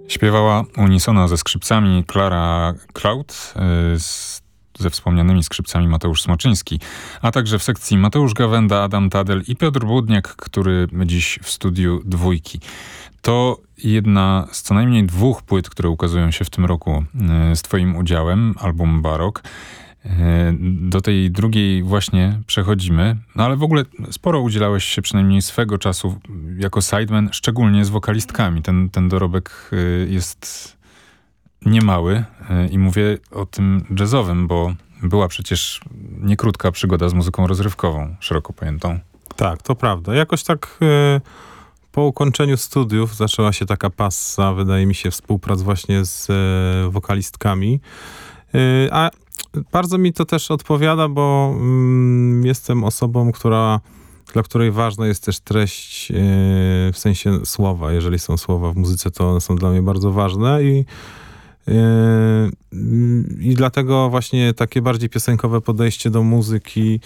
Śpiewała unisono ze skrzypcami Klara Kraut, ze wspomnianymi skrzypcami Mateusz Smoczyński, a także w sekcji Mateusz Gawenda, Adam Tadel i Piotr Błudniak, który dziś w studiu Dwójki. To jedna z co najmniej 2 płyt, które ukazują się w tym roku z twoim udziałem, album Barok. Do tej drugiej właśnie przechodzimy, no ale w ogóle sporo udzielałeś się przynajmniej swego czasu jako sideman, szczególnie z wokalistkami. Ten dorobek jest niemały i mówię o tym jazzowym, bo była przecież niekrótka przygoda z muzyką rozrywkową, szeroko pojętą. Tak, to prawda. Jakoś tak po ukończeniu studiów zaczęła się taka passa, wydaje mi się, współprac właśnie z wokalistkami. A bardzo mi to też odpowiada, bo jestem osobą, dla której ważna jest też treść, w sensie słowa. Jeżeli są słowa w muzyce, to one są dla mnie bardzo ważne i dlatego właśnie takie bardziej piosenkowe podejście do muzyki